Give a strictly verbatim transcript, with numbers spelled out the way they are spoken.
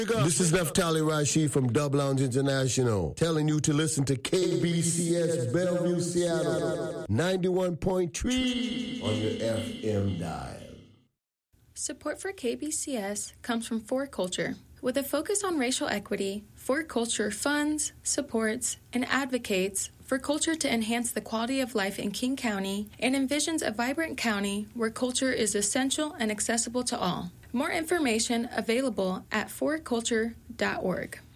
This is Naftali Rashid from Dub Lounge International, telling you to listen to K B C S Bellevue, Seattle, ninety-one point three on your F M dial. Support for K B C S comes from For Culture. With a focus on racial equity, For Culture funds, supports, and advocates for culture to enhance the quality of life in King County and envisions a vibrant county where culture is essential and accessible to all. More information available at for culture dot org.